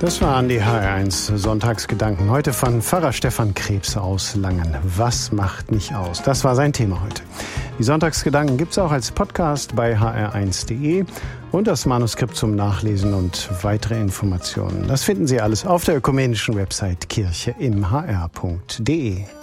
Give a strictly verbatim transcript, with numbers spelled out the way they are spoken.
Das waren die H R eins Sonntagsgedanken. Heute von Pfarrer Stefan Krebs aus Langen. Was macht mich aus? Das war sein Thema heute. Die Sonntagsgedanken gibt's auch als Podcast bei h r eins punkt d e und das Manuskript zum Nachlesen und weitere Informationen. Das finden Sie alles auf der ökumenischen Website kirche im h r punkt d e.